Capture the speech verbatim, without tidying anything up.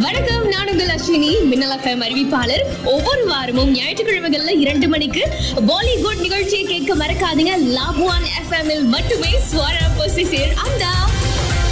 வணக்கம், நான் உங்கள் அஸ்வினி, மின்னல் எஃப்எம் அறிவிப்பாளர். ஒவ்வொரு வாரமும் ஞாயிற்றுக்கிழமைகள்ல இரண்டு மணிக்கு பாலிவுட் நிகழ்ச்சியை கேட்க மறக்காதீங்க. லாபுவான் எஃப்எம்மில் மட்டுமே ஸ்வரம் பொசிசிர் அந்த